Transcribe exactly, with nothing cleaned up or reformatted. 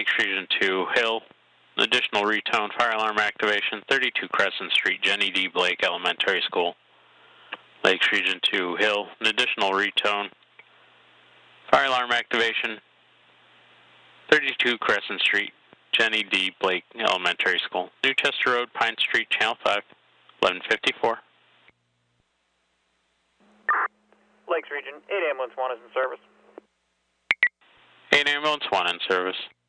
Lakes Region two, Hill. Additional retone, fire alarm activation, thirty-two Crescent Street, Jenny D. Blake Elementary School. Lakes Region two, Hill. An additional retone, fire alarm activation, thirty-two Crescent Street, Jenny D. Blake Elementary School. Newchester Road, Pine Street, Channel five, eleven fifty-four. Lakes Region, eight ambulance one is in service. eight ambulance one in service.